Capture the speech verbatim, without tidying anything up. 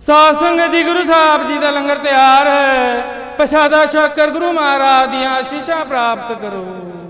ਸਾਧ ਸੰਗਤ ਜੀ, ਗੁਰੂ ਸਾਹਿਬ ਜੀ ਦਾ ਲੰਗਰ ਤਿਆਰ ਹੈ। ਪ੍ਰਸ਼ਾਦਾ ਛਕ ਕਰ ਗੁਰੂ ਮਹਾਰਾਜ ਦੀਆਂ ਆਸ਼ੀਸ਼ਾਂ ਪ੍ਰਾਪਤ ਕਰੋ।